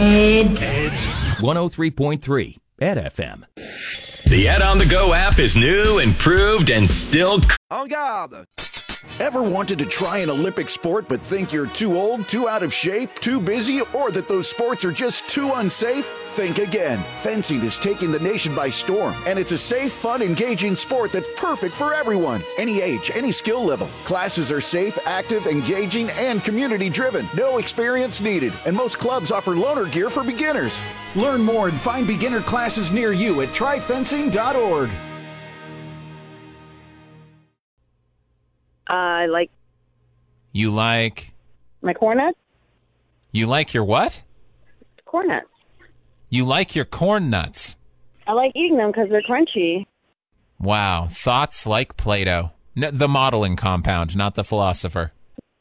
Edge 103.3 Ed FM. The Ed on the Go app is new, improved, and still En garde! Ever wanted to try an Olympic sport but think you're too old, too out of shape, too busy, or that those sports are just too unsafe? Think again. Fencing is taking the nation by storm, and it's a safe, fun, engaging sport that's perfect for everyone. Any age, any skill level. Classes are safe, active, engaging, and community-driven. No experience needed, and most clubs offer loaner gear for beginners. Learn more and find beginner classes near you at tryfencing.org. I like... You like... My corn nuts? You like your what? Corn nuts. You like your corn nuts. I like eating them because they're crunchy. Wow. Thoughts like Plato. The modeling compound, not the philosopher.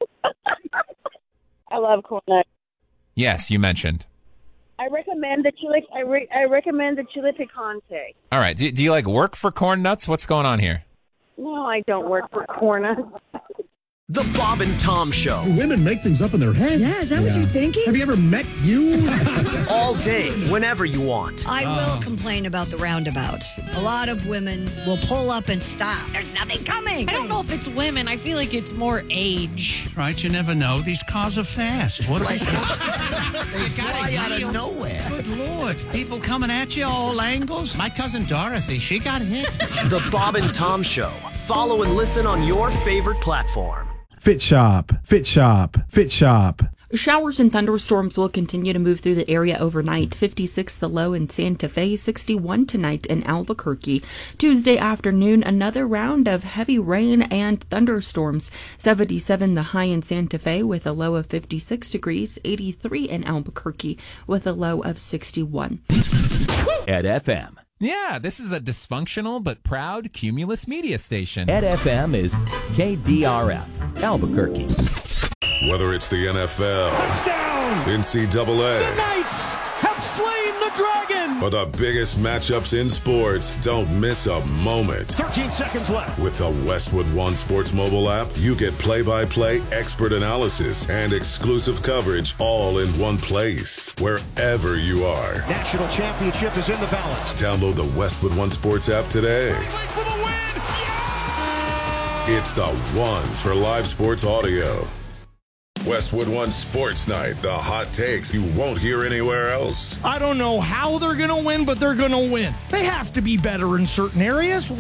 I love corn nuts. Yes, you mentioned. I recommend the chile. I recommend the chile picante. All right. Do you like work for corn nuts? What's going on here? No, I don't work for corn nuts. The Bob and Tom Show. Women make things up in their head. Yeah, is that what you're thinking? Have you ever met you? All day, whenever you want. I will complain about the roundabouts. A lot of women will pull up and stop. There's nothing coming. I don't know if it's women. I feel like it's more age. Right, you never know. These cars are fast. What are they? They fly out of nowhere. Good Lord. People coming at you all angles. My cousin Dorothy, she got hit. The Bob and Tom Show. Follow and listen on your favorite platform. Fit Shop, Fit Shop, Fit Shop. Showers and thunderstorms will continue to move through the area overnight. 56 the low in Santa Fe, 61 tonight in Albuquerque. Tuesday afternoon, another round of heavy rain and thunderstorms. 77 the high in Santa Fe with a low of 56 degrees, 83 in Albuquerque with a low of 61. Ed FM. Yeah, this is a dysfunctional but proud Cumulus media station. Ed FM is KDRF, Albuquerque. Whether it's the NFL, Touchdown! NCAA, The Knights have slain the dragon! or the biggest matchups in sports, don't miss a moment. 13 seconds left. With the Westwood One Sports mobile app, you get play-by-play expert analysis and exclusive coverage all in one place, wherever you are. National championship is in the balance. Download the Westwood One Sports app today. For the win! Yeah! It's the one for live sports audio. Westwood One Sports Night, the hot takes you won't hear anywhere else. I don't know how they're going to win, but they're going to win. They have to be better in certain areas.